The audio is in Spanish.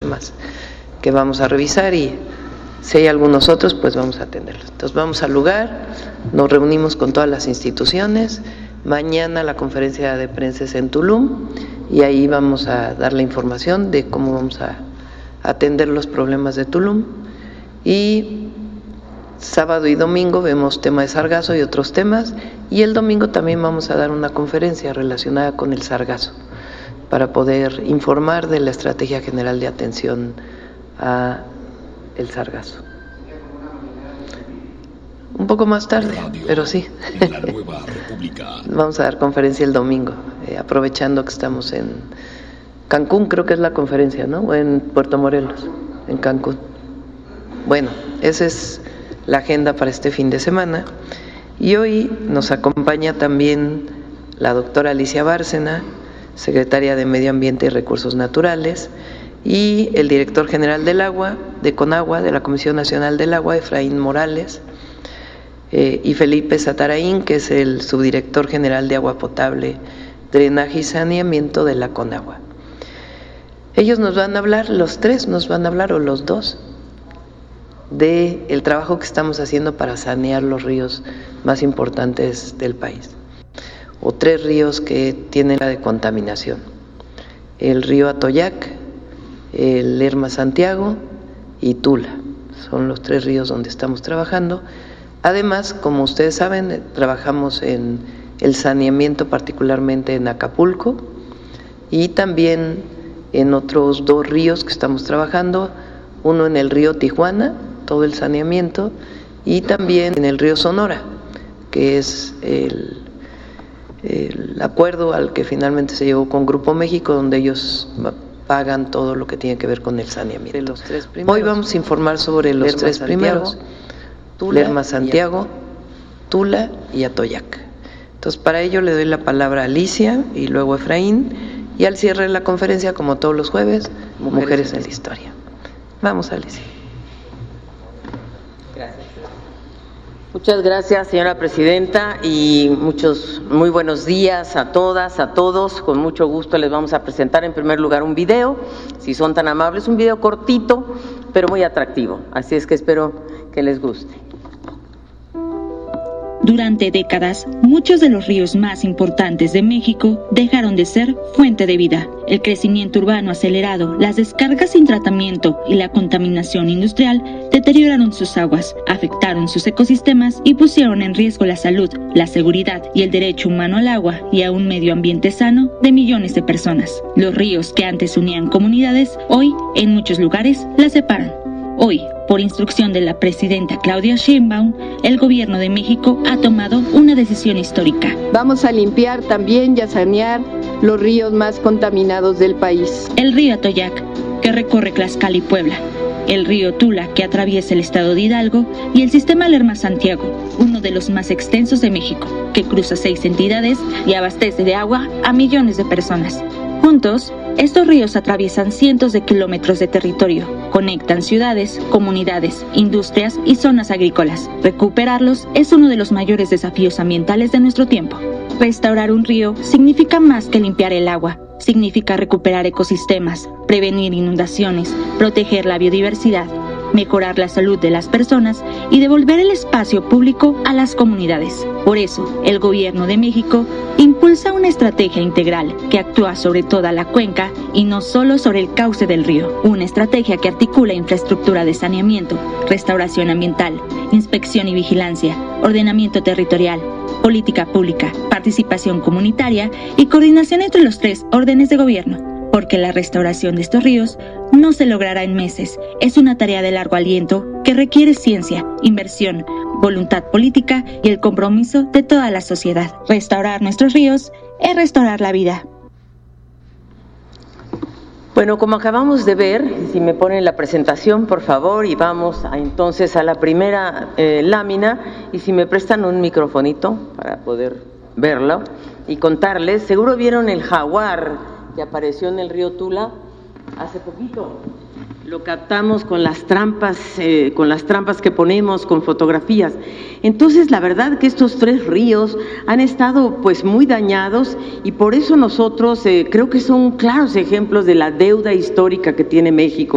temas que vamos a revisar y si hay algunos otros, pues vamos a atenderlos. Entonces vamos al lugar, nos reunimos con todas las instituciones, mañana la conferencia de prensa es en Tulum y ahí vamos a dar la información de cómo vamos a atender los problemas de Tulum y sábado y domingo vemos tema de sargazo y otros temas y el domingo también vamos a dar una conferencia relacionada con el sargazo para poder informar de la Estrategia General de Atención a el sargazo. Un poco más tarde, pero sí. Vamos a dar conferencia el domingo, aprovechando que estamos en Cancún, creo que es la conferencia, ¿no? O en Puerto Morelos, en Cancún. Bueno, esa es la agenda para este fin de semana. Y hoy nos acompaña también la doctora Alicia Bárcena, secretaria de Medio Ambiente y Recursos Naturales, y el director general del agua, de Conagua, de la Comisión Nacional del Agua, Efraín Morales, y Felipe Satarain, que es el subdirector general de Agua Potable, Drenaje y Saneamiento de la Conagua. Ellos nos van a hablar, los tres nos van a hablar, o los dos, de el trabajo que estamos haciendo para sanear los ríos más importantes del país, o tres ríos que tienen la de contaminación: el río Atoyac, el Lerma Santiago y Tula. Son los tres ríos donde estamos trabajando. Además, como ustedes saben, trabajamos en el saneamiento, particularmente en Acapulco, y también en otros dos ríos que estamos trabajando, uno en el río Tijuana, todo el saneamiento, y también en el río Sonora, que es el acuerdo al que finalmente se llegó con Grupo México, donde ellos pagan todo lo que tiene que ver con el saneamiento. Los tres primeros. Hoy vamos a informar sobre los tres primeros: Lerma Santiago, Tula y Atoyac. Entonces, para ello le doy la palabra a Alicia y luego a Efraín, y al cierre de la conferencia, como todos los jueves, Mujeres en la Historia. Vamos, Alicia. Gracias. Muchas gracias, señora presidenta, y muy buenos días a todas, a todos. Con mucho gusto les vamos a presentar en primer lugar un video, si son tan amables, un video cortito, pero muy atractivo, así es que espero que les guste. Durante décadas, muchos de los ríos más importantes de México dejaron de ser fuente de vida. El crecimiento urbano acelerado, las descargas sin tratamiento y la contaminación industrial deterioraron sus aguas, afectaron sus ecosistemas y pusieron en riesgo la salud, la seguridad y el derecho humano al agua y a un medio ambiente sano de millones de personas. Los ríos que antes unían comunidades, hoy, en muchos lugares, las separan. Hoy, por instrucción de la presidenta Claudia Sheinbaum, el Gobierno de México ha tomado una decisión histórica. Vamos a limpiar también y a sanear los ríos más contaminados del país. El río Atoyac, que recorre Tlaxcala y Puebla. El río Tula, que atraviesa el estado de Hidalgo. Y el sistema Lerma Santiago, uno de los más extensos de México, que cruza 6 entidades y abastece de agua a millones de personas. Juntos, estos ríos atraviesan cientos de kilómetros de territorio, conectan ciudades, comunidades, industrias y zonas agrícolas. Recuperarlos es uno de los mayores desafíos ambientales de nuestro tiempo. Restaurar un río significa más que limpiar el agua, significa recuperar ecosistemas, prevenir inundaciones, proteger la biodiversidad, mejorar la salud de las personas y devolver el espacio público a las comunidades. Por eso, el Gobierno de México impulsa una estrategia integral que actúa sobre toda la cuenca y no solo sobre el cauce del río. Una estrategia que articula infraestructura de saneamiento, restauración ambiental, inspección y vigilancia, ordenamiento territorial, política pública, participación comunitaria y coordinación entre los 3 órdenes de gobierno. Porque la restauración de estos ríos no se logrará en meses. Es una tarea de largo aliento que requiere ciencia, inversión, voluntad política y el compromiso de toda la sociedad. Restaurar nuestros ríos es restaurar la vida. Bueno, como acabamos de ver, si me ponen la presentación, por favor, y vamos entonces a la primera lámina, y si me prestan un microfonito para poder verlo y contarles. Seguro vieron el jaguar que apareció en el río Tula hace poquito. Lo captamos con las trampas que ponemos, con fotografías. Entonces, la verdad que estos 3 ríos han estado pues muy dañados y por eso nosotros creo que son claros ejemplos de la deuda histórica que tiene México